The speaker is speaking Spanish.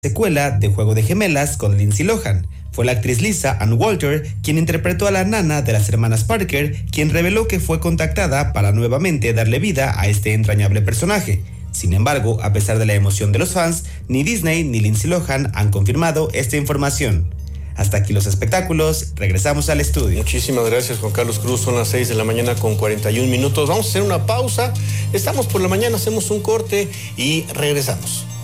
secuela de Juego de Gemelas con Lindsay Lohan. Fue la actriz Lisa Ann Walter quien interpretó a la nana de las hermanas Parker, quien reveló que fue contactada para nuevamente darle vida a este entrañable personaje. Sin embargo, a pesar de la emoción de los fans, ni Disney ni Lindsay Lohan han confirmado esta información. Hasta aquí los espectáculos, regresamos al estudio. Muchísimas gracias, Juan Carlos Cruz. Son las 6 de la mañana con 41 minutos. Vamos a hacer una pausa. Estamos por la mañana, hacemos un corte y regresamos.